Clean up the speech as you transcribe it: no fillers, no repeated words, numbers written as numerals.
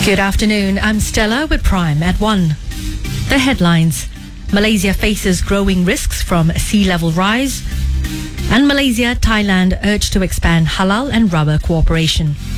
Good afternoon, I'm Stella with Prime at 1. The headlines: Malaysia faces growing risks from sea level rise, and Malaysia, Thailand urged to expand halal and rubber cooperation.